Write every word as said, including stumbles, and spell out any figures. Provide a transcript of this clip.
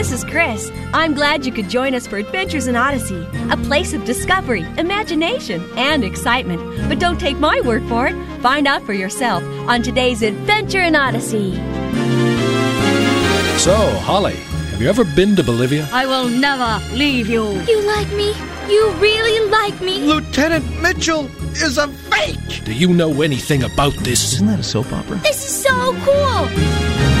this is Chris. I'm glad you could join us for Adventures in Odyssey, a place of discovery, imagination, and excitement. But don't take my word for it. Find out for yourself on today's Adventure in Odyssey. So, Holly, have you ever been to Bolivia? I will never leave you. You like me? You really like me? Lieutenant Mitchell is a fake! Do you know anything about this? Isn't that a soap opera? This is so cool!